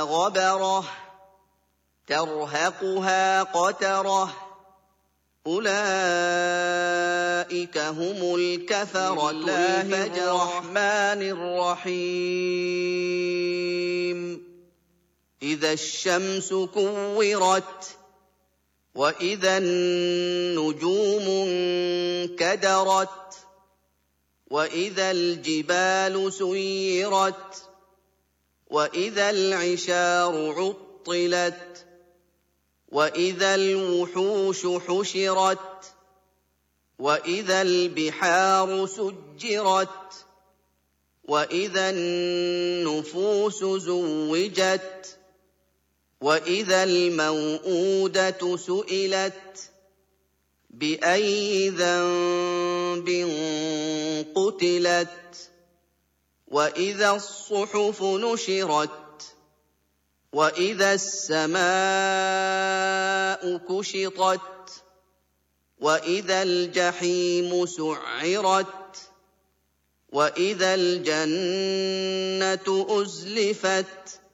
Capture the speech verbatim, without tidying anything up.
غبرة ترهقها قترة أولئك هم الكفرة الفجرة. الرحمن الرحيم إذا الشمس كورت وإذا النجوم انكدرت وإذا الجبال سيرت وإذا العشار عطلت وإذا الوحوش حشرت وإذا البحار سجرت وإذا النفوس زوجت وإذا الموءودة سئلت بأي ذنب قتلت وإذا الصحف نشرت وإذا السماء كشطت وإذا الجحيم سعرت وإذا الجنة أزلفت